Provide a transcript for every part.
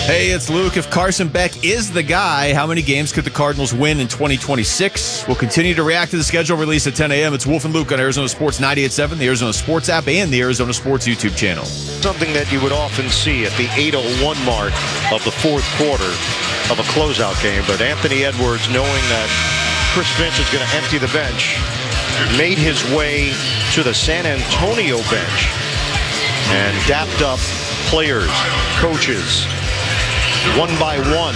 Hey, it's Luke. If Carson Beck is the guy, how many games could the Cardinals win in 2026? We'll continue to react to the schedule release at 10 a.m. It's Wolf and Luke on Arizona Sports 98.7, the Arizona Sports app, and the Arizona Sports YouTube channel. Something that you would often see at the 8:01 mark of the fourth quarter of a closeout game. But Anthony Edwards, knowing that Chris Finch is going to empty the bench, made his way to the San Antonio bench and dapped up players, coaches, one by one.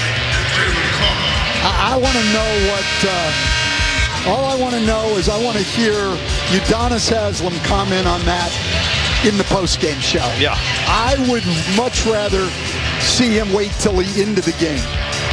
I want to know all I want to know is I want to hear Udonis Haslem comment on that in the postgame show. Yeah. I would much rather see him wait till the end of the game.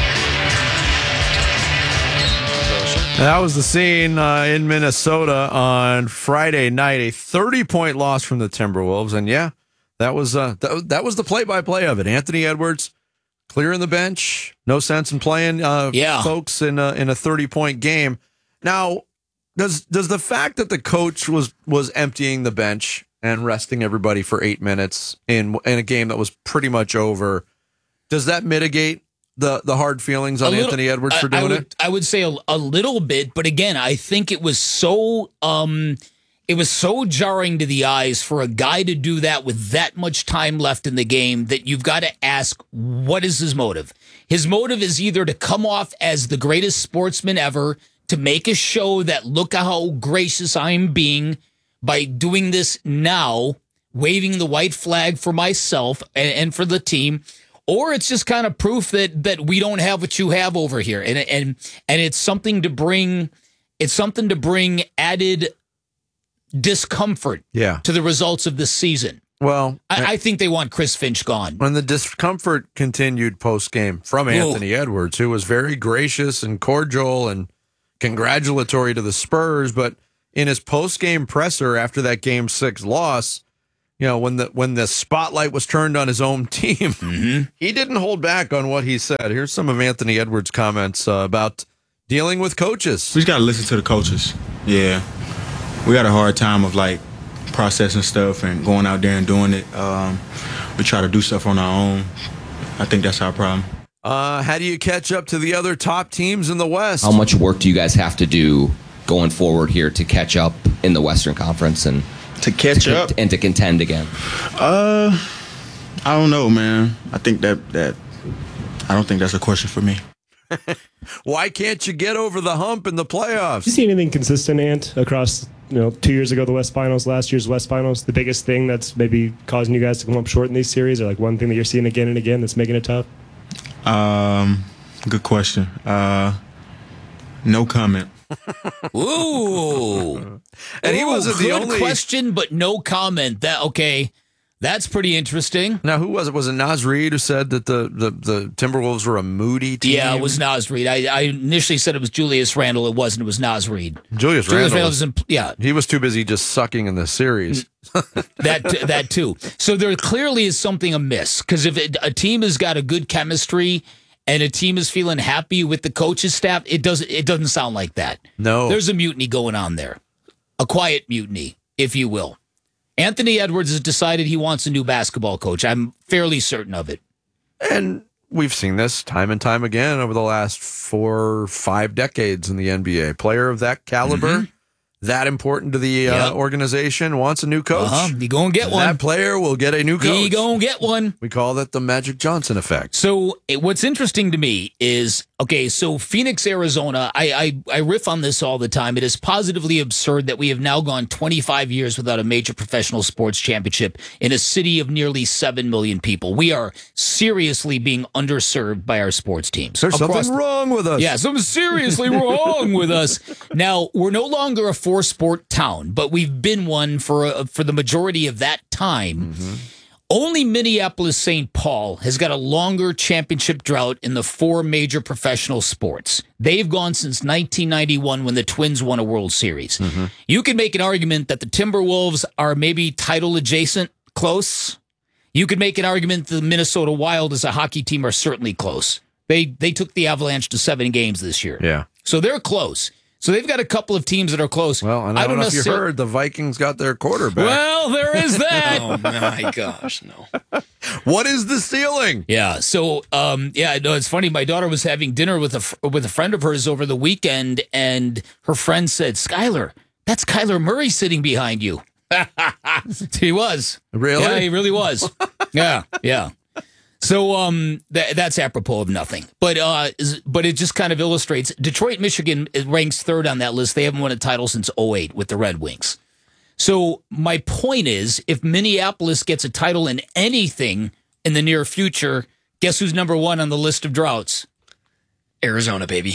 That was the scene in Minnesota on Friday night, a 30-point loss from the Timberwolves. And yeah, that was that was the play-by-play of it. Anthony Edwards clearing the bench. No sense in playing folks in a 30-point game. Now, does the fact that the coach was emptying the bench and resting everybody for 8 minutes in a game that was pretty much over, does that mitigate the hard feelings on Anthony Edwards for doing it? I would say a little bit, but again, I think it was so jarring to the eyes for a guy to do that with that much time left in the game that you've got to ask, what is his motive? His motive is either to come off as the greatest sportsman ever, to make a show that look how gracious I'm being by doing this now, waving the white flag for myself and for the team, or it's just kind of proof that we don't have what you have over here, and it's something to bring added discomfort to the results of this season. Well, I think they want Chris Finch gone. When the discomfort continued post-game from Anthony Edwards, who was very gracious and cordial and congratulatory to the Spurs, but in his post-game presser after that Game 6 loss, when the spotlight was turned on his own team, he didn't hold back on what he said. Here's some of Anthony Edwards' comments about dealing with coaches. We just got to listen to the coaches. Yeah. We got a hard time of processing stuff and going out there and doing it. We try to do stuff on our own. I think that's our problem. How do you catch up to the other top teams in the West? How much work do you guys have to do going forward here to catch up in the Western Conference and to catch up and to contend again? I don't know, man. I think I don't think that's a question for me. Why can't you get over the hump in the playoffs? Do you see anything consistent, Ant, across 2 years ago the West Finals, last year's West Finals? The biggest thing that's maybe causing you guys to come up short in these series, or one thing that you're seeing again and again that's making it tough? Good question. No comment. Ooh. And he wasn't the only question, but no comment. That's pretty interesting. Now, who was it? Was it Naz Reid who said that the Timberwolves were a moody team? Yeah, it was Naz Reid. I initially said it was Julius Randle. It wasn't. It was Naz Reid. Julius Randle. Yeah. He was too busy just sucking in the series. That too. So there clearly is something amiss, because if a team has got a good chemistry and a team is feeling happy with the coach's staff, it doesn't sound like that. No. There's a mutiny going on there. A quiet mutiny, if you will. Anthony Edwards has decided he wants a new basketball coach. I'm fairly certain of it. And we've seen this time and time again over the last 4 or 5 decades in the NBA. Player of that caliber, that important to the organization, wants a new coach. You go and get one. That player will get a new coach. You go and get one. We call that the Magic Johnson effect. So what's interesting to me is, so Phoenix, Arizona, I riff on this all the time. It is positively absurd that we have now gone 25 years without a major professional sports championship in a city of nearly 7 million people. We are seriously being underserved by our sports teams. There's something wrong with us. Yeah, something seriously wrong with us. Now, we're no longer a 4-sport town, but we've been one for the majority of that time. Only Minneapolis-St. Paul has got a longer championship drought in the 4 major professional sports. They've gone since 1991 when the Twins won a World Series. You can make an argument that the Timberwolves are maybe title adjacent, close. You could make an argument that the Minnesota Wild as a hockey team are certainly close. They took the Avalanche to 7 games this year. Yeah. So they're close. So they've got a couple of teams that are close. Well, and I don't know if you heard, the Vikings got their quarterback. Well, there is that. Oh, my gosh, no. What is the ceiling? Yeah. So, it's funny. My daughter was having dinner with a friend of hers over the weekend, and her friend said, "Skylar, that's Kyler Murray sitting behind you." He was. Really? Yeah, he really was. Yeah. So that's apropos of nothing, but it just kind of illustrates Detroit, Michigan ranks third on that list. They haven't won a title since 2008 with the Red Wings. So my point is, if Minneapolis gets a title in anything in the near future, guess who's number one on the list of droughts? Arizona, baby.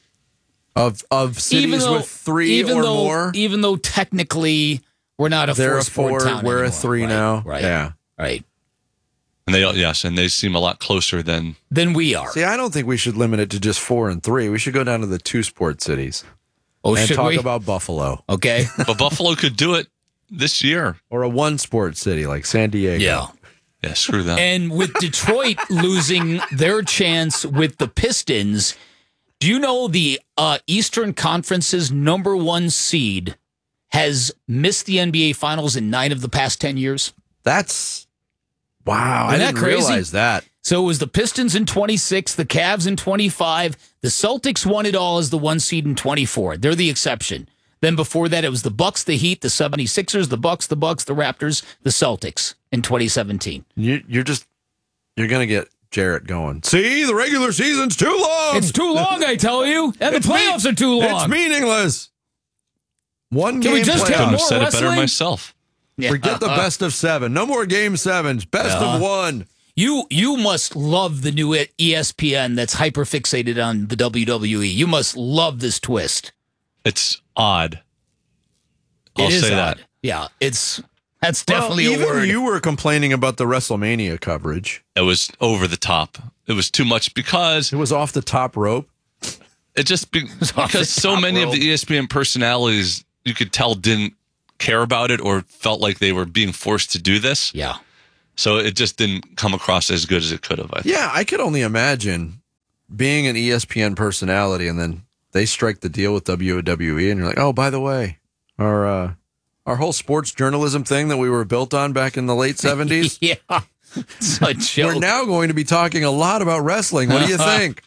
Of cities with three or more? Even though technically we're not a four-sport town we're anymore. a three now. Right. Yeah. Right. And they seem a lot closer than we are. See, I don't think we should limit it to just 4 and 3. We should go down to the 2-sport cities. Oh, and should talk we? about Buffalo. Okay. But Buffalo could do it this year. Or a 1-sport city like San Diego. Yeah, screw that. And with Detroit losing their chance with the Pistons, do you know the Eastern Conference's number 1 seed has missed the NBA Finals in 9 of the past 10 years? That's... Wow, Isn't I that didn't crazy? realize that. So it was the Pistons in 26, the Cavs in 25. The Celtics won it all as the 1 seed in 24. They're the exception. Then before that, it was the Bucks, the Heat, the 76ers, the Bucks, the Raptors, the Celtics in 2017. You're going to get Jarrett going. See, the regular season's too long. It's too long, I tell you. And the playoffs are too long. It's meaningless. One Can game we just playoffs. have Could more have said it wrestling? better myself. Yeah. Forget the best of 7. No more game 7s. Best of 1. You must love the new ESPN that's hyper-fixated on the WWE. You must love this twist. It's odd. I'll It is say odd. that. Yeah, that's definitely even a word. you were complaining about the WrestleMania coverage. It was over the top. It was too much because It was off the top rope. it just off the because so top many rope. of the ESPN personalities you could tell didn't care about it or felt like they were being forced to do this. Yeah. So it just didn't come across as good as it could have. I think. Yeah, I could only imagine being an ESPN personality and then they strike the deal with WWE and you're like, oh, by the way, our whole sports journalism thing that we were built on back in the late 70s, Yeah. It's a joke. we're now going to be talking a lot about wrestling. What do you think?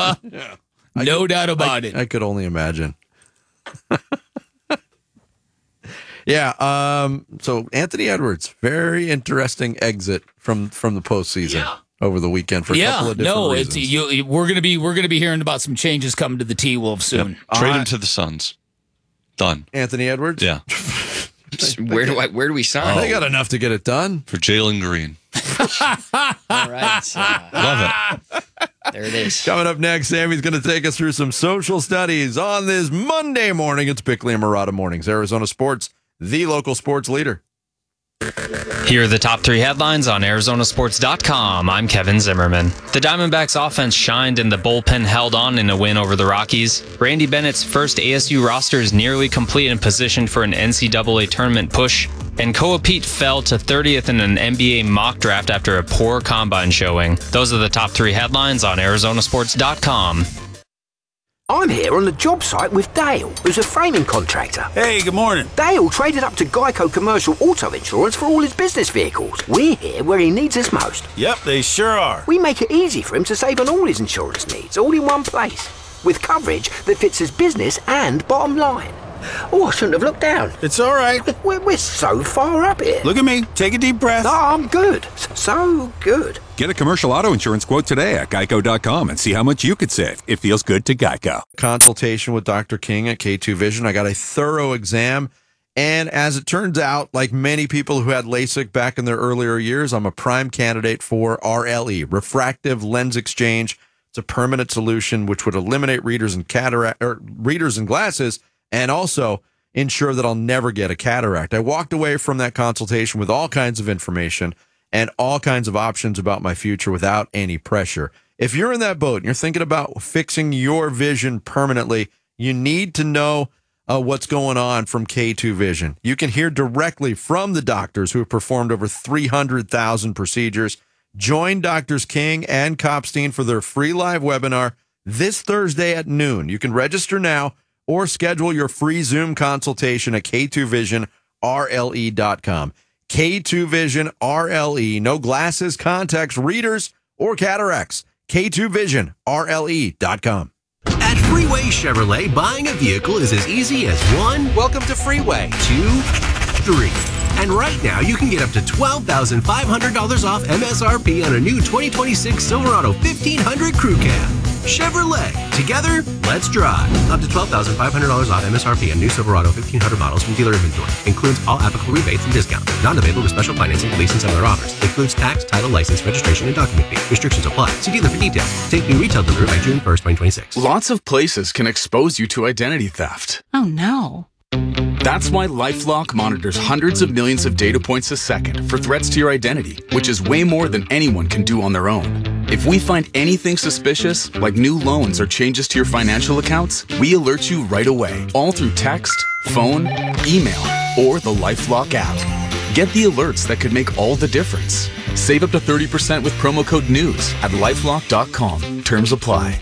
No doubt about it. I could only imagine. Yeah. So Anthony Edwards, very interesting exit from the postseason over the weekend for a couple of different reasons. we're gonna be hearing about some changes coming to the T-Wolves soon. Trade him to the Suns. Done. Anthony Edwards. Yeah. Where do we sign? They got enough to get it done. For Jalen Green. All right. Love it. There it is. Coming up next, Sammy's going to take us through some social studies on this Monday morning. It's Bickley and Murata Mornings, Arizona Sports, the local sports leader. Here are the top 3 headlines on Arizonasports.com. I'm Kevin Zimmerman. The Diamondbacks offense shined and the bullpen held on in a win over the Rockies. Randy Bennett's first ASU roster is nearly complete and positioned for an NCAA tournament push. And Koa Pete fell to 30th in an NBA mock draft after a poor combine showing. Those are the top 3 headlines on Arizonasports.com. I'm here on the job site with Dale, who's a framing contractor. Hey, good morning. Dale traded up to Geico Commercial Auto Insurance for all his business vehicles. We're here where he needs us most. Yep, they sure are. We make it easy for him to save on all his insurance needs, all in one place, with coverage that fits his business and bottom line. Oh, I shouldn't have looked down. It's all right. We're so far up here. Look at me. Take a deep breath. No, I'm good. So good. Get a commercial auto insurance quote today at geico.com and see how much you could save. It feels good to Geico. Consultation with Dr. King at K2 Vision. I got a thorough exam. And as it turns out, like many people who had LASIK back in their earlier years, I'm a prime candidate for RLE, refractive lens exchange. It's a permanent solution which would eliminate readers and glasses and also ensure that I'll never get a cataract. I walked away from that consultation with all kinds of information and all kinds of options about my future without any pressure. If you're in that boat and you're thinking about fixing your vision permanently, you need to know what's going on from K2 Vision. You can hear directly from the doctors who have performed over 300,000 procedures. Join Drs. King and Kopstein for their free live webinar this Thursday at noon. You can register now or schedule your free Zoom consultation at K2VisionRLE.com. K2Vision RLE. No glasses, contacts, readers, or cataracts. K2VisionRLE.com. At Freeway Chevrolet, buying a vehicle is as easy as 1, welcome to Freeway, 2, 3. And right now, you can get up to $12,500 off MSRP on a new 2026 Silverado 1500 Crew Cab. Chevrolet. Together, let's drive. Up to $12,500 off MSRP on new Silverado 1500 models from dealer inventory. Includes all applicable rebates and discounts. Not available with special financing, lease, and similar offers. Includes tax, title, license, registration, and document fee. Restrictions apply. See dealer for details. Take new retail delivery by June 1st, 2026. Lots of places can expose you to identity theft. Oh, no. That's why LifeLock monitors hundreds of millions of data points a second for threats to your identity, which is way more than anyone can do on their own. If we find anything suspicious, like new loans or changes to your financial accounts, we alert you right away, all through text, phone, email, or the LifeLock app. Get the alerts that could make all the difference. Save up to 30% with promo code NEWS at LifeLock.com. Terms apply.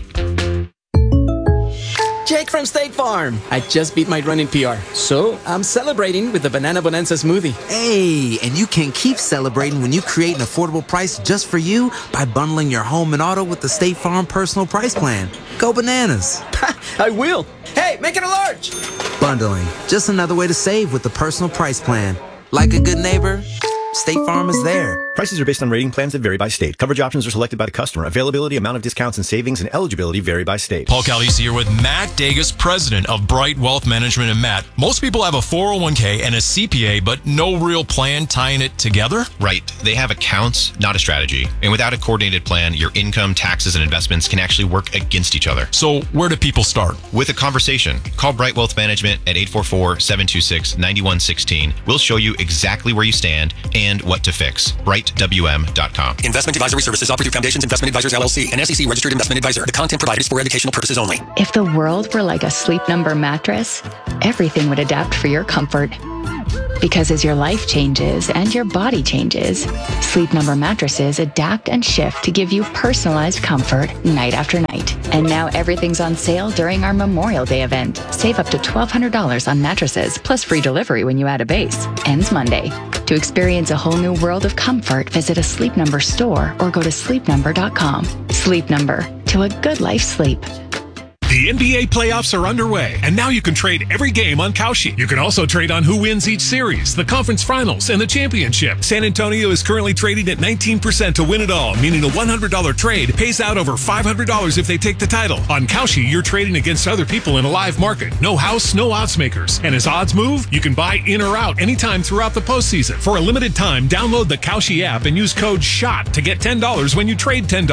Jake from State Farm. I just beat my running PR, so I'm celebrating with the Banana Bonanza smoothie. Hey, and you can keep celebrating when you create an affordable price just for you by bundling your home and auto with the State Farm Personal Price Plan. Go bananas. I will. Hey, make it a large. Bundling, just another way to save with the Personal Price Plan. Like a good neighbor, State Farm is there. Prices are based on rating plans that vary by state. Coverage options are selected by the customer. Availability, amount of discounts and savings, and eligibility vary by state. Paul Calise here with Matt Dagas, president of Bright Wealth Management. And Matt, most people have a 401k and a CPA, but no real plan tying it together? Right. They have accounts, not a strategy. And without a coordinated plan, your income, taxes, and investments can actually work against each other. So where do people start? With a conversation. Call Bright Wealth Management at 844-726-9116. We'll show you exactly where you stand and what to fix. BrightWM.com. Investment advisory services offered through Foundations Investment Advisors LLC, an SEC registered investment advisor. The content provided is for educational purposes only. If the world were like a Sleep Number mattress, everything would adapt for your comfort. Because as your life changes and your body changes, Sleep Number mattresses adapt and shift to give you personalized comfort night after night. And now everything's on sale during our Memorial Day event. Save up to $1,200 on mattresses, plus free delivery when you add a base. Ends Monday. To experience a whole new world of comfort, visit a Sleep Number store or go to sleepnumber.com. Sleep Number. To a good life sleep. The NBA playoffs are underway, and now you can trade every game on Kalshi. You can also trade on who wins each series, the conference finals, and the championship. San Antonio is currently trading at 19% to win it all, meaning a $100 trade pays out over $500 if they take the title. On Kalshi, you're trading against other people in a live market. No house, no odds makers. And as odds move, you can buy in or out anytime throughout the postseason. For a limited time, download the Kalshi app and use code SHOT to get $10 when you trade $10.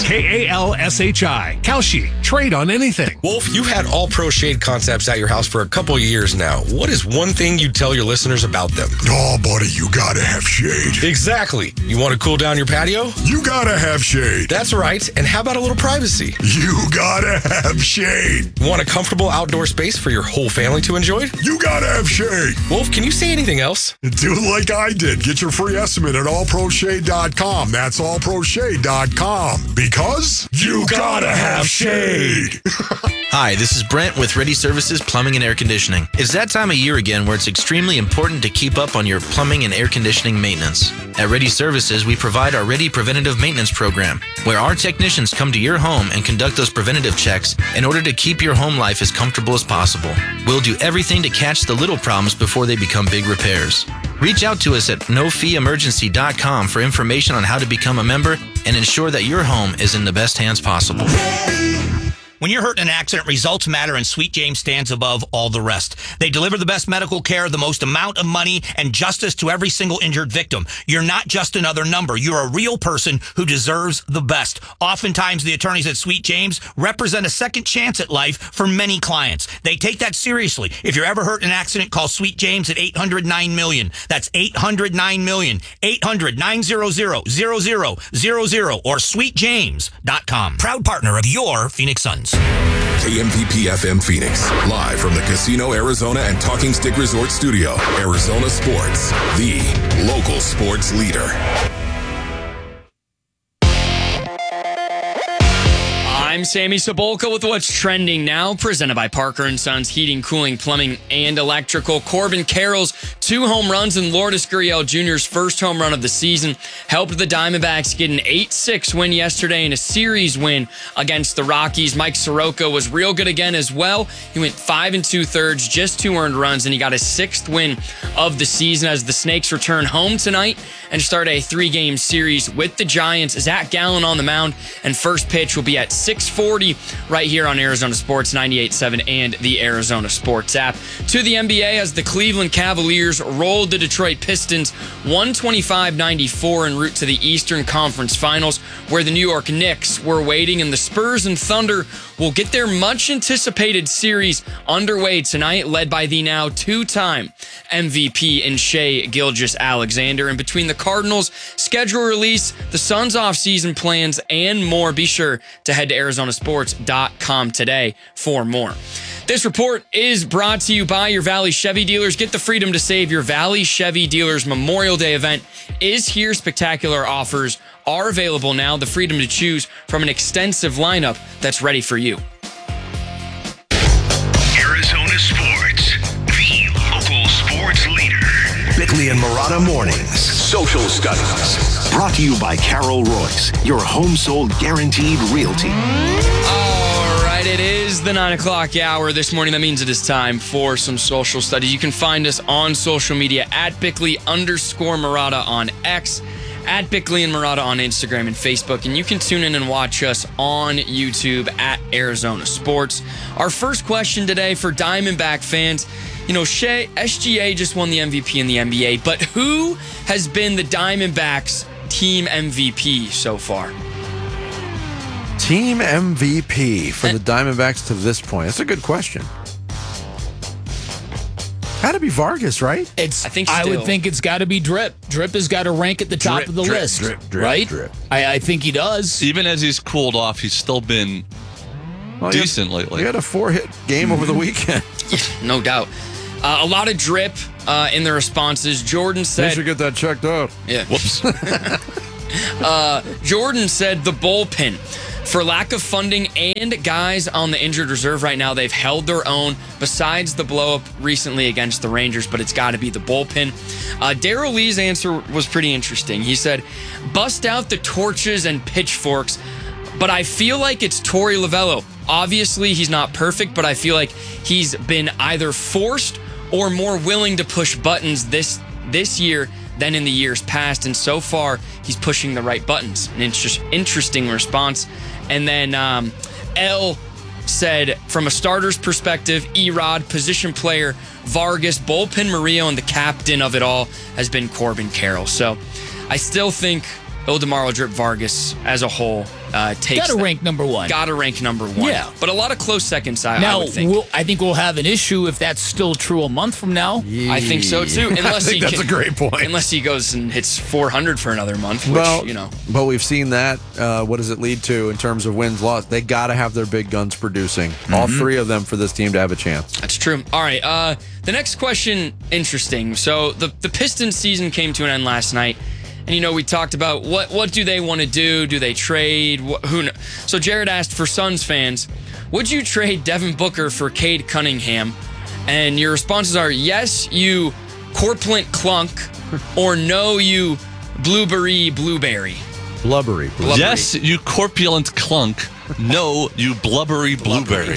KALSHI. Kalshi. Trade on anything. Wolf, you've had All Pro Shade Concepts at your house for a couple of years now. What is one thing you'd tell your listeners about them? Oh, buddy, you gotta have shade. Exactly. You want to cool down your patio? You gotta have shade. That's right. And how about a little privacy? You gotta have shade. Want a comfortable outdoor space for your whole family to enjoy? You gotta have shade. Wolf, can you say anything else? Do like I did. Get your free estimate at allproshade.com. That's allproshade.com. Because you gotta have shade. Hi, this is Brent with Ready Services Plumbing and Air Conditioning. It's that time of year again where it's extremely important to keep up on your plumbing and air conditioning maintenance. At Ready Services, we provide our Ready Preventative Maintenance Program, where our technicians come to your home and conduct those preventative checks in order to keep your home life as comfortable as possible. We'll do everything to catch the little problems before they become big repairs. Reach out to us at nofeeemergency.com for information on how to become a member and ensure that your home is in the best hands possible. When you're hurt in an accident, results matter, and Sweet James stands above all the rest. They deliver the best medical care, the most amount of money, and justice to every single injured victim. You're not just another number. You're a real person who deserves the best. Oftentimes, the attorneys at Sweet James represent a second chance at life for many clients. They take that seriously. If you're ever hurt in an accident, call Sweet James at 800-9-MILLION. That's 800-9-MILLION. 800-900-0000 or sweetjames.com. Proud partner of your Phoenix Suns. KMPP FM Phoenix, live from the Casino Arizona and Talking Stick Resort Studio. Arizona Sports, the local sports leader. I'm Sammy Sabolka with what's trending now, presented by Parker & Sons Heating, Cooling, Plumbing, and Electrical. Corbin Carroll's 2 home runs and Lourdes Gurriel Jr.'s first home run of the season helped the Diamondbacks get an 8-6 win yesterday and a series win against the Rockies. Mike Soroka was real good again as well. He went 5 2/3, just 2 earned runs, and he got his 6th win of the season as the Snakes return home tonight and start a 3-game series with the Giants. Zach Gallen on the mound, and first pitch will be at 6:40 right here on Arizona Sports 98.7 and the Arizona Sports app. To the NBA, as the Cleveland Cavaliers rolled the Detroit Pistons 125-94 en route to the Eastern Conference Finals, where the New York Knicks were waiting, and the Spurs and Thunder will get their much-anticipated series underway tonight, led by the now 2-time MVP in Shai Gilgeous-Alexander. And between the Cardinals' schedule release, the Suns' offseason plans, and more, be sure to head to ArizonaSports.com today for more. This report is brought to you by your Valley Chevy dealers. Get the freedom to save. Your Valley Chevy dealers Memorial Day event is here. Spectacular offers are available now. The freedom to choose from an extensive lineup that's ready for you. Arizona Sports, the local sports leader. Bickley and Marotta Mornings. Social Studies. Brought to you by Carol Royce, your home sold guaranteed realty. All right, it is the 9 o'clock hour this morning. That means it is time for some social studies. You can find us on social media at Bickley_Marotta on X, at Bickley and Marotta on Instagram and Facebook, and you can tune in and watch us on YouTube at Arizona Sports. Our first question today for Diamondback fans. You know, SGA just won the MVP in the NBA, but who has been the Diamondbacks' team MVP so far? Team MVP for the Diamondbacks to this point. That's a good question. Got to be Vargas, right? I would think it's got to be Drip. Drip has got to rank at the top of the list, right? I think he does. Even as he's cooled off, he's still been decent lately. He had a 4-hit game over the weekend. Yeah, no doubt. A lot of Drip in the responses. Jordan said... They should get that checked out. Yeah. Whoops. Jordan said the bullpen. For lack of funding and guys on the injured reserve right now, they've held their own besides the blow-up recently against the Rangers, but it's got to be the bullpen. Daryl Lee's answer was pretty interesting. He said, bust out the torches and pitchforks, but I feel like it's Torey Lovullo. Obviously, he's not perfect, but I feel like he's been either forced or more willing to push buttons this year than in the years past, and so far, he's pushing the right buttons. An interesting response. And then L said, from a starter's perspective, Erod, position player, Vargas, bullpen Murillo, and the captain of it all has been Corbin Carroll. So I still think Ildemaro Drip Vargas as a whole takes... Got to rank number one. Got to rank number one. Yeah. But a lot of close seconds, I now, would think. I think we'll have an issue if that's still true a month from now. I think so, too. Unless that's a great point. Unless he goes and hits 400 for another month, which, But we've seen that. What does it lead to in terms of wins, loss? They got to have their big guns producing. All 3 of them for this team to have a chance. That's true. All right. The next question, interesting. So the Pistons season came to an end last night. And, we talked about what do they want to do? Do they trade? Who knows? So Jared asked, for Suns fans, would you trade Devin Booker for Cade Cunningham? And your responses are, yes, you corpulent clunk, or no, you blueberry. Blubbery. Yes, you corpulent clunk. No, you blubbery blueberry.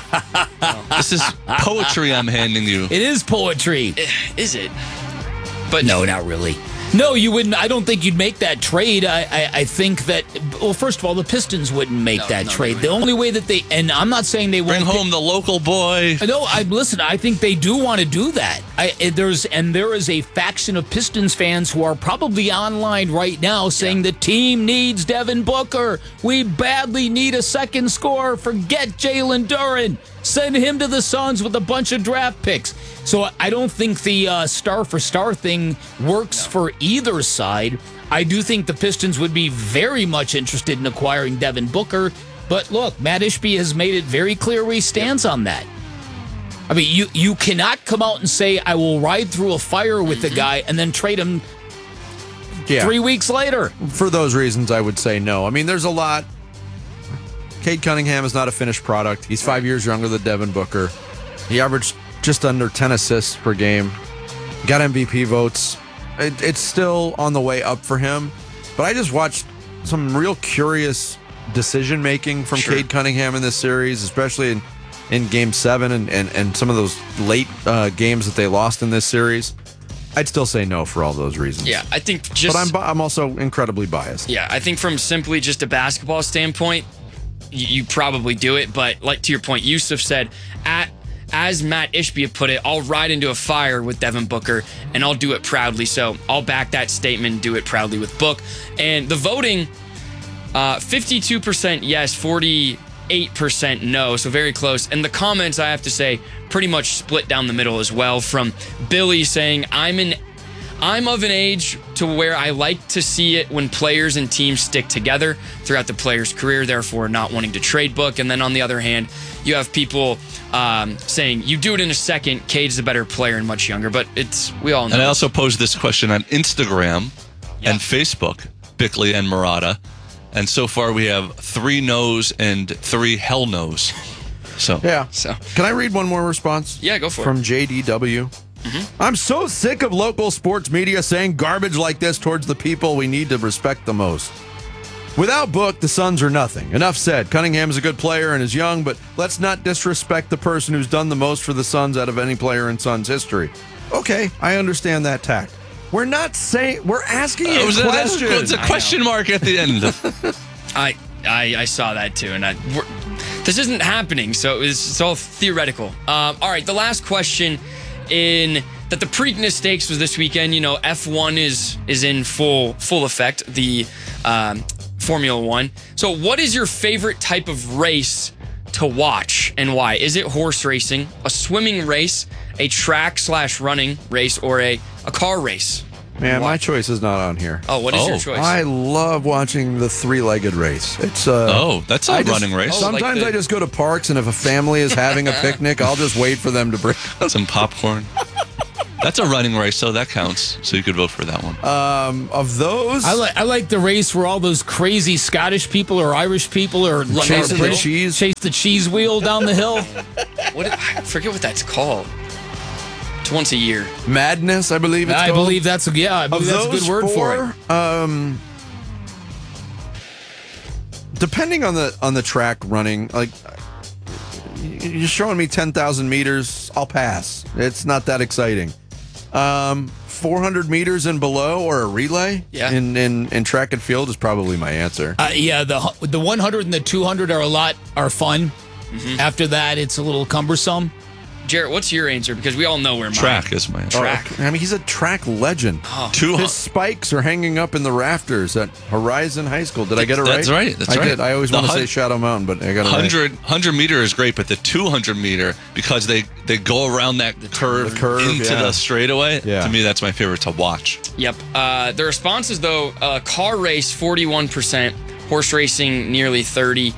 This is poetry I'm handing you. It is poetry. Is it? But no, not really. No, you wouldn't. I don't think you'd make that trade. I think that, well, first of all, the Pistons wouldn't make that trade. The only way that they, and I'm not saying they won't. Bring home the local boy. No, listen, I think they do want to do that. There is a faction of Pistons fans who are probably online right now saying the team needs Devin Booker. We badly need a second scorer. Forget Jalen Duren. Send him to the Suns with a bunch of draft picks. So I don't think the star-for-star thing works for either side. I do think the Pistons would be very much interested in acquiring Devin Booker. But look, Matt Ishbia has made it very clear where he stands on that. I mean, you cannot come out and say, I will ride through a fire with the guy and then trade him 3 weeks later. For those reasons, I would say no. I mean, there's a lot Cade Cunningham is not a finished product. He's 5 years younger than Devin Booker. He averaged just under 10 assists per game. Got MVP votes. It's still on the way up for him. But I just watched some real curious decision-making from Cade Cunningham in this series, especially in Game 7 and some of those late games that they lost in this series. I'd still say no for all those reasons. Yeah, I think But I'm also incredibly biased. Yeah, I think from simply just a basketball standpoint, you probably do it. But like to your point, Yusuf said, as Matt Ishbia put it, I'll ride into a fire with Devin Booker, and I'll do it proudly. So I'll back that statement, do it proudly with Book. And the voting, 52% yes, 48% no, so very close. And the comments, I have to say, pretty much split down the middle as well, from Billy saying, I'm of an age to where I like to see it when players and teams stick together throughout the player's career, therefore not wanting to trade Book. And then on the other hand, you have people saying, you do it in a second, Cade's a better player and much younger, but we all know. And I also posed this question on Instagram and Facebook, Bickley and Murata. And so far we have 3 no's and 3 hell no's. So can I read one more response? Yeah, go for it. From JDW. I'm so sick of local sports media saying garbage like this towards the people we need to respect the most. Without Book, the Suns are nothing. Enough said. Cunningham is a good player and is young, but let's not disrespect the person who's done the most for the Suns out of any player in Suns history. Okay, I understand that tact. We're not saying, we're asking a question. It's a question mark at the end. I saw that too, and this isn't happening, so it's all theoretical. All right, the last question that the Preakness Stakes was this weekend. You know, F1 is in full effect, the Formula One. So what is your favorite type of race to watch and why? Is it horse racing, a swimming race, a track/running race, or a car race? Man, my choice is not on here. Oh, what is your choice? I love watching the 3-legged race. It's that's a running race. Sometimes I just go to parks, and if a family is having a picnic, I'll just wait for them to bring some popcorn. That's a running race, so that counts. So you could vote for that one. Of those, I like the race where all those crazy Scottish people or Irish people are chasing the cheese, chase the cheese wheel down the hill. I forget what that's called. It's once a year. Madness, I believe it's called. I believe that's a good word for it. Depending on the track running, like you're showing me 10,000 meters, I'll pass. It's not that exciting. 400 meters and below, or a relay in track and field is probably my answer. The 100 and the 200 are fun. Mm-hmm. After that, it's a little cumbersome. Jarrett, what's your answer? Because we all know where mine. Track is my answer. Track. I mean, he's a track legend. His spikes are hanging up in the rafters at Horizon High School. Did I get it right? That's right. That's right. I did. I always want to say Shadow Mountain, but I got it right. 100 meter is great, but the 200 meter, because they go around that curve into the straightaway, to me, that's my favorite to watch. Yep. The responses, though, car race, 41%. Horse racing, nearly 30%.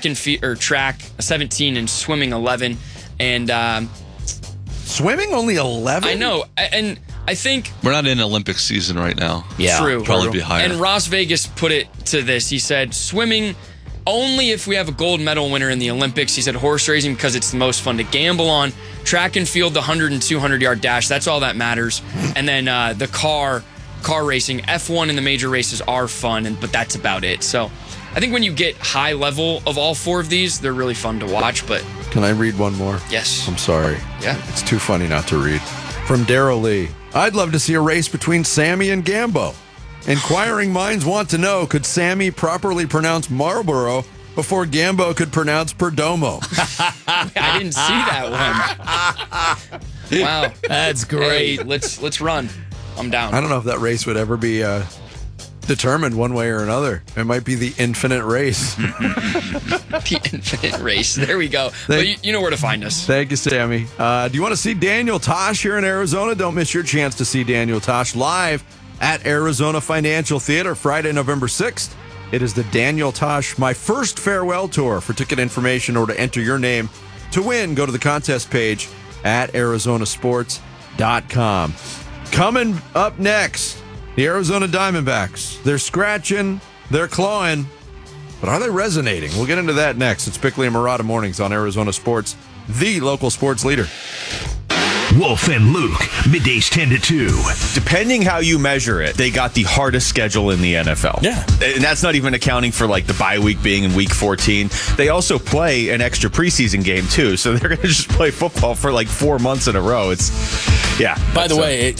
Track, 17%, and swimming, 11%. And swimming only 11%? I know. And I think we're not in Olympic season right now. Yeah. True. Probably be higher. And Ross Vegas put it to this. He said, swimming only if we have a gold medal winner in the Olympics. He said horse racing because it's the most fun to gamble on. Track and field, the 100 and 200 yard dash. That's all that matters. And then the car racing, F1 and the major races are fun, but that's about it. So I think when you get high level of all 4 of these, they're really fun to watch. But can I read one more? Yes. I'm sorry. Yeah. It's too funny not to read. From Daryl Lee. I'd love to see a race between Sammy and Gambo. Inquiring minds want to know, could Sammy properly pronounce Marlboro before Gambo could pronounce Perdomo? I didn't see that one. Wow. That's great. Hey, let's run. I'm down. I don't know if that race would ever be determined one way or another. It might be the infinite race. The infinite race. There we go. But you know where to find us. Thank you, Sammy. Do you want to see Daniel Tosh here in Arizona? Don't miss your chance to see Daniel Tosh live at Arizona Financial Theater Friday, November 6th. It is the Daniel Tosh My First Farewell Tour. For ticket information or to enter your name to win, go to the contest page at arizonasports.com. Coming up next, the Arizona Diamondbacks. They're scratching, they're clawing, but are they resonating? We'll get into that next. It's Bickley and Marotta Mornings on Arizona Sports, the local sports leader. Wolf and Luke, middays 10 to 2. Depending how you measure it, they got the hardest schedule in the NFL. Yeah. And that's not even accounting for like the bye week being in week 14. They also play an extra preseason game too. So they're going to just play football for like 4 months in a row. By the way,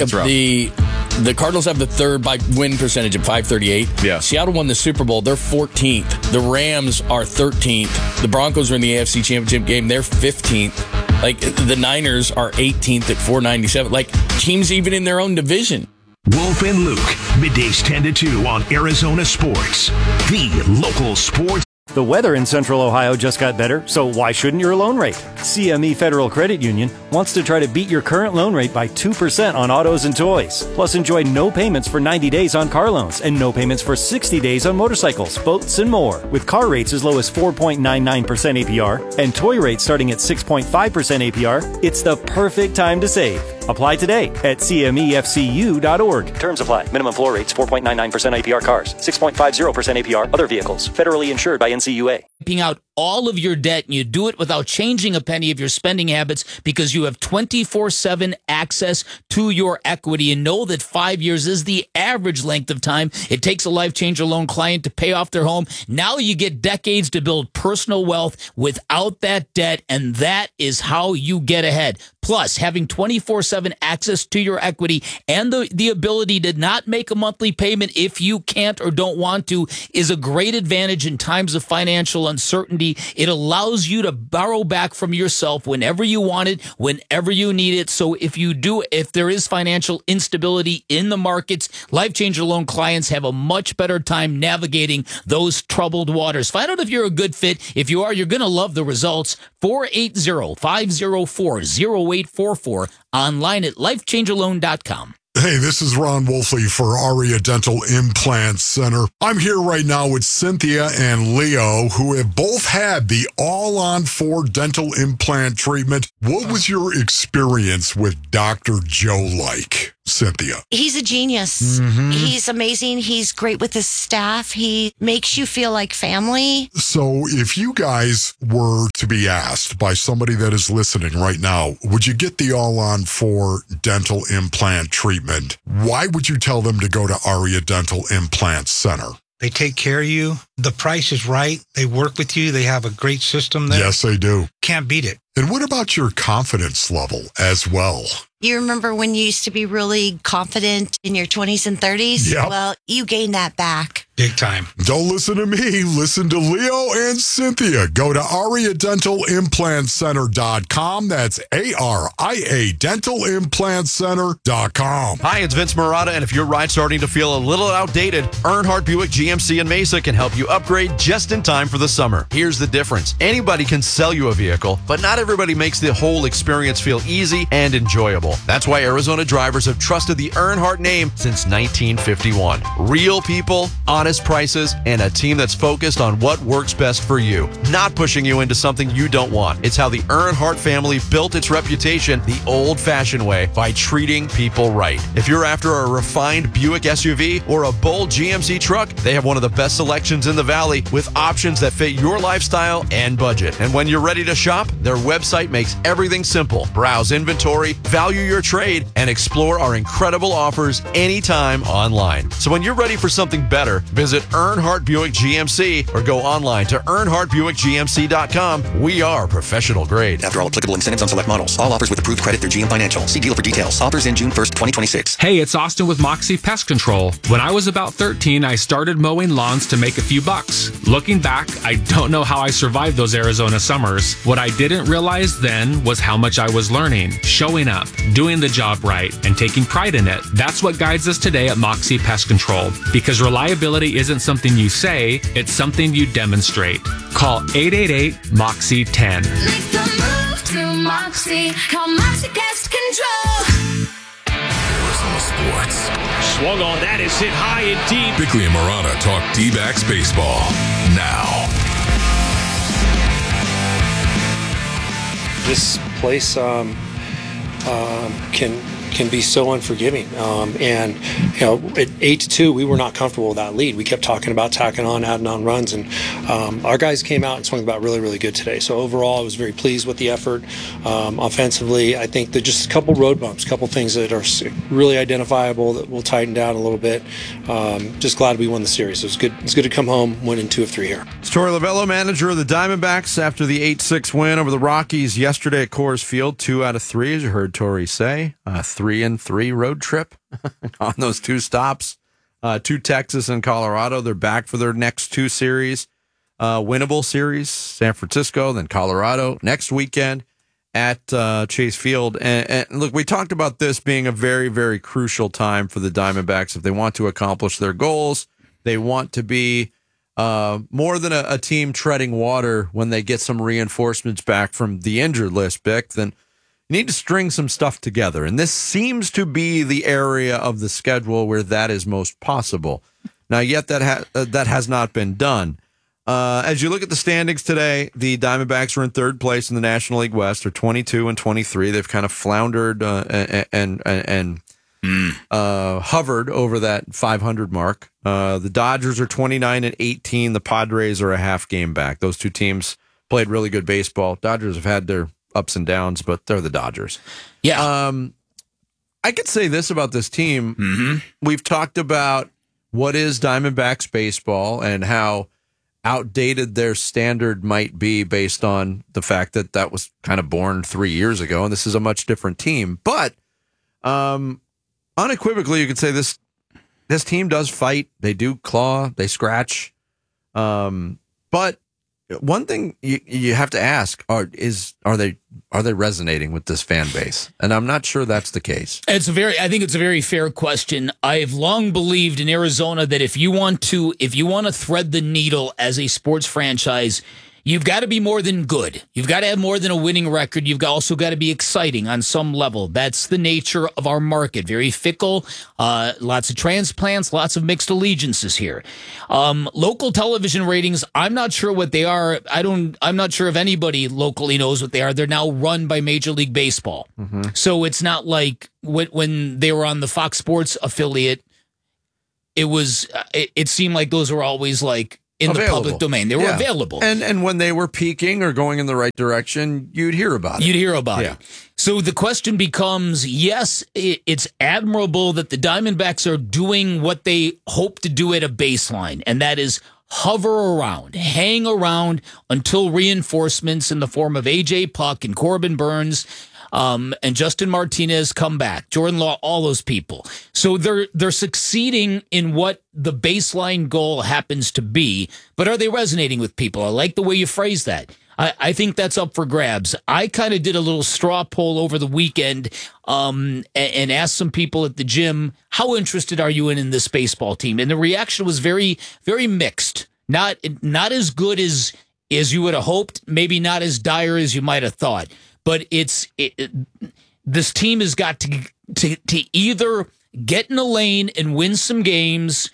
the Cardinals have the third by win percentage at 538. Yeah. Seattle won the Super Bowl. They're 14th. The Rams are 13th. The Broncos are in the AFC Championship game. They're 15th. Like, the Niners are 18th at 497. Like, teams even in their own division. Wolf and Luke, middays 10 to 2 on Arizona Sports, the local sports. The weather in Central Ohio just got better, so why shouldn't your loan rate? CME Federal Credit Union wants to try to beat your current loan rate by 2% on autos and toys. Plus, enjoy no payments for 90 days on car loans and no payments for 60 days on motorcycles, boats, and more. With car rates as low as 4.99% APR and toy rates starting at 6.5% APR, it's the perfect time to save. Apply today at CMEFCU.org. Terms apply. Minimum floor rates 4.99% APR cars, 6.50% APR other vehicles. Federally insured by NCUA. Wiping out all of your debt, and you do it without changing a penny of your spending habits because you have 24/7 access to your equity. And know that 5 years is the average length of time it takes a Life Changer loan client to pay off their home. Now you get decades to build personal wealth without that debt, and that is how you get ahead. Plus, having 24/7 access to your equity and the ability to not make a monthly payment if you can't or don't want to is a great advantage in times of financial uncertainty. It allows you to borrow back from yourself whenever you want it, whenever you need it. So if there is financial instability in the markets, Life Changer loan clients have a much better time navigating those troubled waters. Find out if you're a good fit. If you are, you're going to love the results. 480-504-0844. Online at lifechangerloan.com. Hey, this is Ron Wolfley for Aria Dental Implant Center. I'm here right now with Cynthia and Leo, who have both had the All-on-4 dental implant treatment. What was your experience with Dr. Joe like, Cynthia? He's a genius. Mm-hmm. He's amazing. He's great with his staff. He makes you feel like family. So if you guys were to be asked by somebody that is listening right now, would you get the All-on-4 dental implant treatment? Why would you tell them to go to Aria Dental Implant Center? They take care of you. The price is right. They work with you. They have a great system there. Yes, they do. Can't beat it. And what about your confidence level as well? You remember when you used to be really confident in your 20s and 30s? Yep. Well, you gained that back. Big time. Don't listen to me. Listen to Leo and Cynthia. Go to AriaDentalImplantCenter.com. That's ARIA DentalImplantCenter.com. Hi, it's Vince Marotta, and if your ride's starting to feel a little outdated, Earnhardt Buick GMC in Mesa can help you upgrade just in time for the summer. Here's the difference. Anybody can sell you a vehicle, but not everybody makes the whole experience feel easy and enjoyable. That's why Arizona drivers have trusted the Earnhardt name since 1951. Real people, honest prices, and a team that's focused on what works best for you, not pushing you into something you don't want. It's how the Earnhardt family built its reputation the old-fashioned way, by treating people right. If you're after a refined Buick SUV or a bold GMC truck, they have one of the best selections in the Valley with options that fit your lifestyle and budget. And when you're ready to shop, their website makes everything simple. Browse inventory, value your trade, and explore our incredible offers anytime online. So when you're ready for something better, visit Earnhardt Buick GMC or go online to EarnhardtBuickGMC.com. We are professional grade. After all applicable incentives on select models. All offers with approved credit through GM Financial. See dealer for details. Offers in June 1st, 2026. Hey, it's Austin with Moxie Pest Control. When I was about 13, I started mowing lawns to make a few bucks. Looking back, I don't know how I survived those Arizona summers. What I didn't realize then was how much I was learning, showing up, doing the job right, and taking pride in it. That's what guides us today at Moxie Pest Control. Because reliability isn't something you say, it's something you demonstrate. Call 888-MOXIE-10. Make the move to Moxie. Call Moxie Pest Control. Arizona Sports. Swung on that, is hit high and deep. Bickley and Marotta talk D-backs baseball now. This place can can be so unforgiving. And at 8-2, we were not comfortable with that lead. We kept talking about tacking on, adding on runs, and our guys came out and swung about really, really good today. So overall, I was very pleased with the effort. Offensively, I think there's just a couple road bumps, a couple things that are really identifiable that we'll tighten down a little bit. Just glad we won the series. It's good to come home winning 2 of 3 here. It's Torey Lovullo, manager of the Diamondbacks, after the 8-6 win over the Rockies yesterday at Coors Field. 2 out of 3, as you heard Torey say. 3-3 road trip on those 2 stops. 2 Texas and Colorado. They're back for their next 2 series. Winnable series, San Francisco, then Colorado next weekend at Chase Field. And look, we talked about this being a very, very crucial time for the Diamondbacks. If they want to accomplish their goals, they want to be more than a team treading water when they get some reinforcements back from the injured list, Bick, then you need to string some stuff together. And this seems to be the area of the schedule where that is most possible. Now, yet that has not been done. As you look at the standings today, the Diamondbacks are in 3rd place in the National League West. They're 22-23. They've kind of floundered and hovered over that 500 mark. The Dodgers are 29-18. The Padres are a half game back. Those 2 teams played really good baseball. Dodgers have had their ups and downs, but they're the Dodgers. Yeah. I could say this about this team. Mm-hmm. We've talked about what is Diamondbacks baseball and how outdated their standard might be based on the fact that that was kind of born 3 years ago, and this is a much different team. But unequivocally, you could say this team does fight. They do claw. They scratch. But one thing you have to ask are they resonating with this fan base? And I'm not sure that's the case. I think it's a very fair question. I've long believed in Arizona that if you want to thread the needle as a sports franchise, you've got to be more than good. You've got to have more than a winning record. You've also got to be exciting on some level. That's the nature of our market. Very fickle. Lots of transplants, lots of mixed allegiances here. Local television ratings, I'm not sure what they are. I'm not sure if anybody locally knows what they are. They're now run by Major League Baseball. Mm-hmm. So it's not like when they were on the Fox Sports affiliate, it seemed like those were always like in the public domain. They were available. And when they were peaking or going in the right direction, you'd hear about it. So the question becomes, yes, it's admirable that the Diamondbacks are doing what they hope to do at a baseline, and that is hover around, hang around until reinforcements in the form of A.J. Puck and Corbin Burns and Justin Martinez come back, Jordan Law, all those people. So they're succeeding in what the baseline goal happens to be, but are they resonating with people? I like the way you phrase that. I think that's up for grabs. I kind of did a little straw poll over the weekend and asked some people at the gym, how interested are you in this baseball team? And the reaction was very, very mixed. Not as good as you would have hoped, maybe not as dire as you might have thought. But this team has got to either get in a lane and win some games,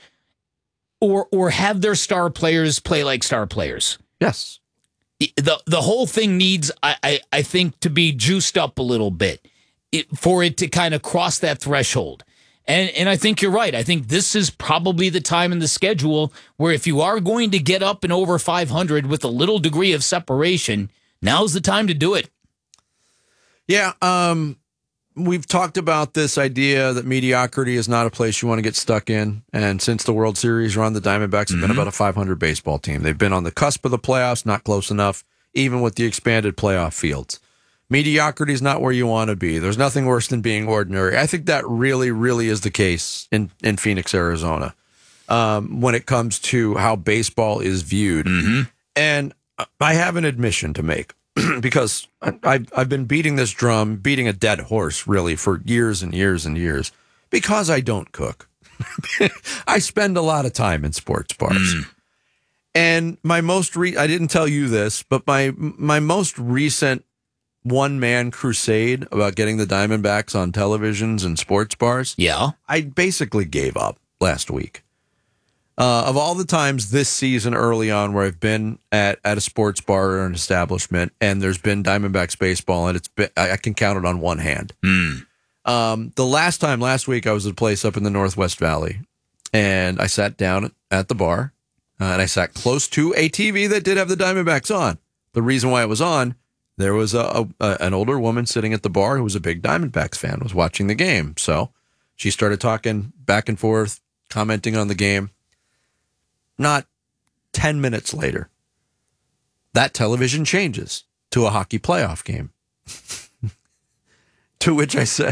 or have their star players play like star players. Yes, the whole thing needs, I think, to be juiced up a little bit for it to kind of cross that threshold. And I think you're right. I think this is probably the time in the schedule where if you are going to get up and over 500 with a little degree of separation, now's the time to do it. Yeah, we've talked about this idea that mediocrity is not a place you want to get stuck in. And since the World Series run, the Diamondbacks have been about a 500 baseball team. They've been on the cusp of the playoffs, not close enough, even with the expanded playoff fields. Mediocrity is not where you want to be. There's nothing worse than being ordinary. I think that really, really is the case in Phoenix, Arizona, when it comes to how baseball is viewed. Mm-hmm. And I have an admission to make. Because I've been beating this drum, beating a dead horse, really, for years and years and years, because I don't cook. I spend a lot of time in sports bars. And my I didn't tell you this, but my most recent one-man crusade about getting the Diamondbacks on televisions and sports bars, I basically gave up last week. Of all the times this season early on where I've been at a sports bar or an establishment and there's been Diamondbacks baseball, and I can count it on one hand. Last week, I was at a place up in the Northwest Valley, and I sat down at the bar, and I sat close to a TV that did have the Diamondbacks on. The reason why it was on, there was an older woman sitting at the bar who was a big Diamondbacks fan, was watching the game. So she started talking back and forth, commenting on the game. Not 10 minutes later, that television changes to a hockey playoff game. To which I said,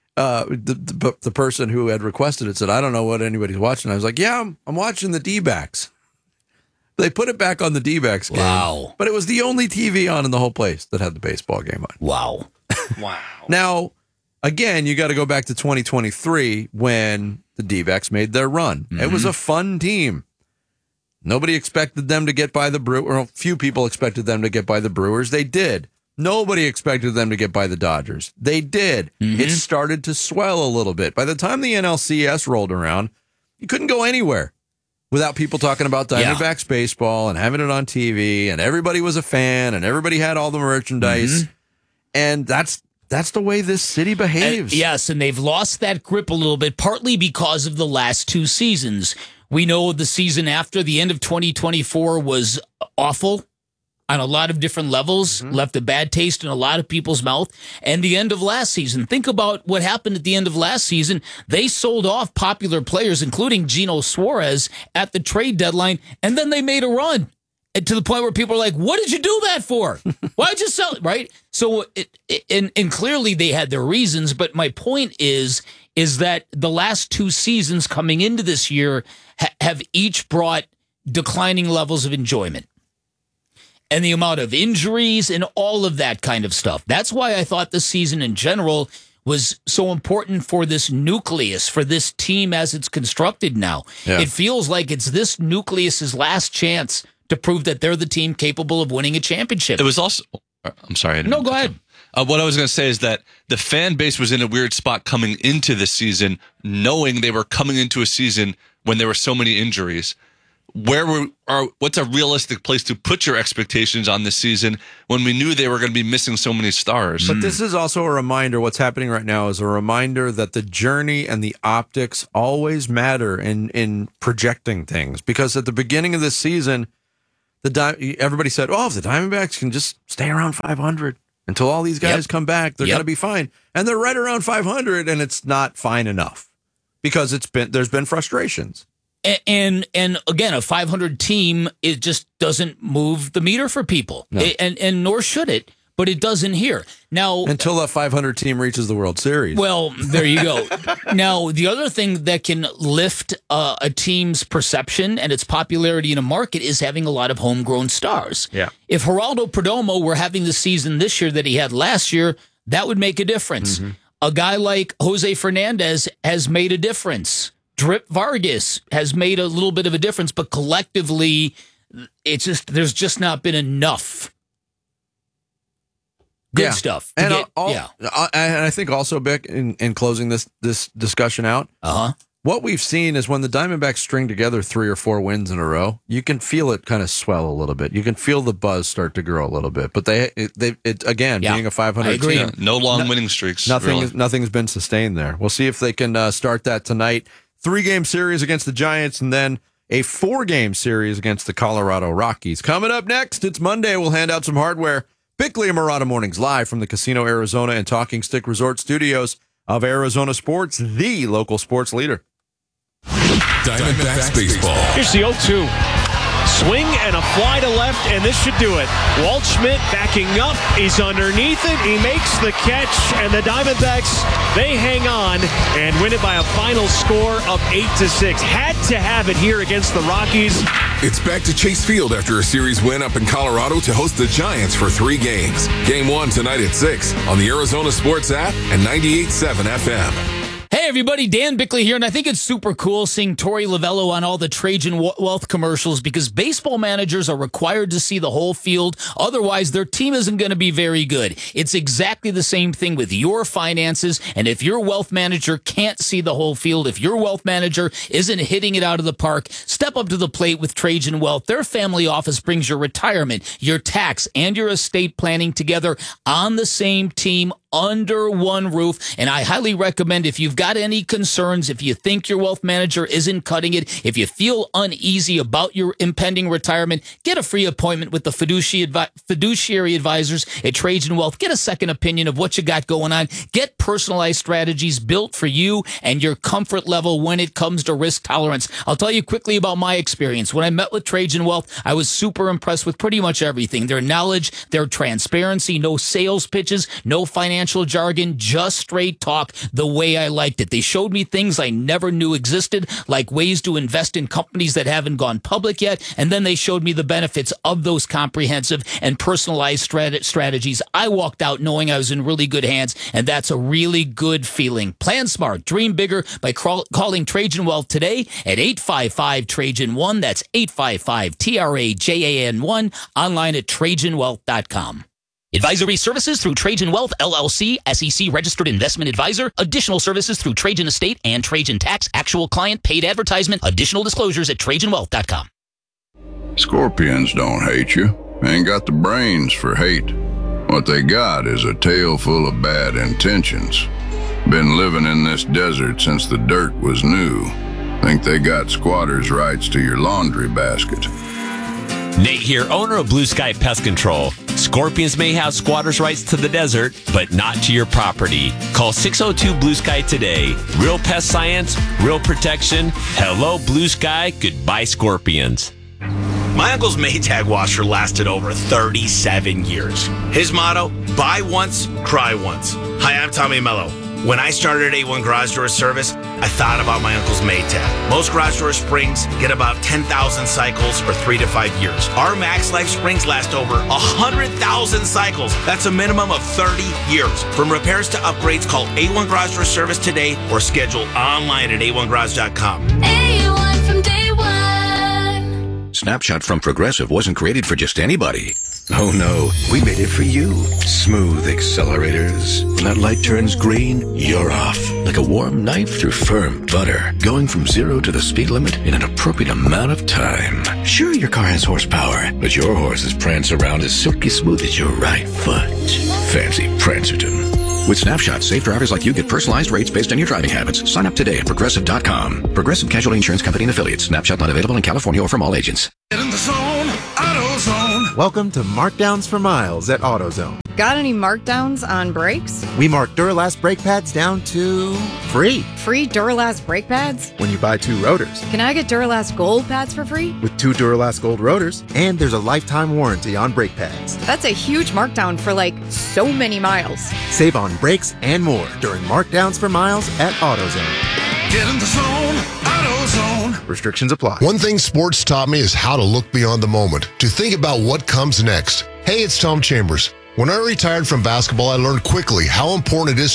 the person who had requested it said, I don't know what anybody's watching. I was like, yeah, I'm watching the D-backs. They put it back on the D-backs game. Wow. But it was the only TV on in the whole place that had the baseball game on. Wow. Wow. Now, again, you got to go back to 2023 when the D-backs made their run. Mm-hmm. It was a fun team. Nobody expected them to get by the Brewers. Or few people expected them to get by the Brewers. They did. Nobody expected them to get by the Dodgers. They did. Mm-hmm. It started to swell a little bit. By the time the NLCS rolled around, you couldn't go anywhere without people talking about Diamondbacks baseball and having it on TV, and everybody was a fan, and everybody had all the merchandise. Mm-hmm. And that's the way this city behaves. Yes, and they've lost that grip a little bit, partly because of the last two seasons. We know the season after the end of 2024 was awful on a lot of different levels, left a bad taste in a lot of people's mouth. And the end of last season, think about what happened at the end of last season. They sold off popular players, including Gino Suarez, at the trade deadline, and then they made a run. And to the point where people are like, what did you do that for? Why'd you sell it, right? So, and clearly they had their reasons, but my point is that the last two seasons coming into this year have each brought declining levels of enjoyment. And the amount of injuries and all of that kind of stuff. That's why I thought the season in general was so important for this nucleus, for this team as it's constructed now. Yeah. It feels like it's this nucleus's last chance to prove that they're the team capable of winning a championship. It was also... I'm sorry. No, go ahead. What I was going to say is that the fan base was in a weird spot coming into the season, knowing they were coming into a season when there were so many injuries. What's a realistic place to put your expectations on this season when we knew they were going to be missing so many stars? But this is also a reminder. What's happening right now is a reminder that the journey and the optics always matter in projecting things. Because at the beginning of this season, everybody said, "Oh, if the Diamondbacks can just stay around 500 until all these guys come back, they're going to be fine." And they're right around 500, and it's not fine enough because there's been frustrations. And again, a 500 team, it just doesn't move the meter for people, no. and nor should it. But it doesn't here now until a 500 team reaches the World Series. Well, there you go. Now, the other thing that can lift a team's perception and its popularity in a market is having a lot of homegrown stars. Yeah. If Geraldo Perdomo were having the season this year that he had last year, that would make a difference. Mm-hmm. A guy like Jose Fernandez has made a difference. Drip Vargas has made a little bit of a difference, but collectively, there's just not been enough good stuff. And I think also, Bick, in closing this discussion out, what we've seen is when the Diamondbacks string together 3 or 4 wins in a row, you can feel it kind of swell a little bit. You can feel the buzz start to grow a little bit. But being a 500 team, yeah, no long winning streaks. Nothing's been sustained there. We'll see if they can start that tonight. 3-game series against the Giants, and then a 4-game series against the Colorado Rockies. Coming up next, it's Monday. We'll hand out some hardware. Bickley and Marotta Mornings live from the Casino Arizona and Talking Stick Resort Studios of Arizona Sports, the local sports leader. Diamondbacks baseball. Here's the 0-2. Swing and a fly to left, and this should do it. Walt Schmidt backing up. He's underneath it. He makes the catch, and the Diamondbacks, they hang on and win it by a final score of 8-6. Had to have it here against the Rockies. It's back to Chase Field after a series win up in Colorado to host the Giants for 3 games. Game 1 tonight at 6 on the Arizona Sports app and 98.7 FM. Hey, everybody, Dan Bickley here, and I think it's super cool seeing Torey Lovello on all the Trajan Wealth commercials because baseball managers are required to see the whole field. Otherwise, their team isn't going to be very good. It's exactly the same thing with your finances, and if your wealth manager can't see the whole field, if your wealth manager isn't hitting it out of the park, step up to the plate with Trajan Wealth. Their family office brings your retirement, your tax, and your estate planning together on the same team under one roof. And I highly recommend, if you've got any concerns, if you think your wealth manager isn't cutting it, if you feel uneasy about your impending retirement, get a free appointment with the fiduciary advisors at Trajan Wealth. Get a second opinion of what you got going on. Get personalized strategies built for you and your comfort level when it comes to risk tolerance. I'll tell you quickly about my experience. When I met with Trajan Wealth, I was super impressed with pretty much everything. Their knowledge, their transparency, no sales pitches, no financial jargon, just straight talk the way I liked it. They showed me things I never knew existed, like ways to invest in companies that haven't gone public yet, and then they showed me the benefits of those comprehensive and personalized strategies. I walked out knowing I was in really good hands, and that's a really good feeling. Plan smart, dream bigger by calling Trajan Wealth today at 855-TRAJAN-1. That's 855-TRAJAN-1. Online at TrajanWealth.com. Advisory services through Trajan Wealth, LLC, SEC registered investment advisor. Additional services through Trajan Estate and Trajan Tax. Actual client paid advertisement. Additional disclosures at TrajanWealth.com. Scorpions don't hate you. Ain't got the brains for hate. What they got is a tail full of bad intentions. Been living in this desert since the dirt was new. Think they got squatters' rights to your laundry basket. Nate here, owner of Blue Sky Pest Control. Scorpions may have squatters' rights to the desert, but not to your property. Call 602-BLUE-SKY today. Real pest science, real protection. Hello, Blue Sky. Goodbye, Scorpions. My uncle's Maytag washer lasted over 37 years. His motto, buy once, cry once. Hi, I'm Tommy Mello. When I started A1 Garage Door Service, I thought about my uncle's Maytag. Most garage door springs get about 10,000 cycles or 3 to 5 years. Our Max Life springs last over 100,000 cycles. That's a minimum of 30 years. From repairs to upgrades, call A1 Garage Door Service today or schedule online at a1garage.com. A1 from day one. Snapshot from Progressive wasn't created for just anybody. Oh no, we made it for you. Smooth accelerators. When that light turns green, you're off. Like a warm knife through firm butter. Going from 0 to the speed limit in an appropriate amount of time. Sure, your car has horsepower, but your horses prance around as silky smooth as your right foot. Fancy Prancerton. With Snapshot, safe drivers like you get personalized rates based on your driving habits. Sign up today at Progressive.com. Progressive Casualty Insurance Company and Affiliates. Snapshot not available in California or from all agents. Get in the zone, AutoZone. Welcome to Markdowns for Miles at AutoZone. Got any markdowns on brakes? We mark Duralast brake pads down to free. Free Duralast brake pads? When you buy 2 rotors. Can I get Duralast Gold pads for free? With 2 Duralast Gold rotors, and there's a lifetime warranty on brake pads. That's a huge markdown for so many miles. Save on brakes and more during Markdowns for Miles at AutoZone. Get in the zone, AutoZone. Restrictions apply. One thing sports taught me is how to look beyond the moment, to think about what comes next. Hey, it's Tom Chambers. When I retired from basketball, I learned quickly how important it is